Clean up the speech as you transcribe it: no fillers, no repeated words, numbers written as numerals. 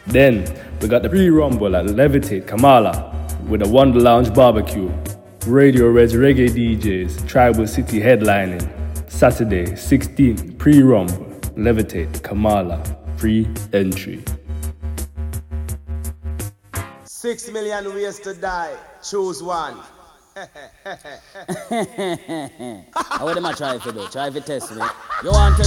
Then we got the pre-rumble at Levitate Kamala with the Wonder Lounge Barbecue. Radio Red's Reggae DJs, Tribal City headlining. Saturday, 16th, pre-rumble, Levitate Kamala, free entry. 6 million ways to die, choose one. How would them try if you do? Try if you test me. You want to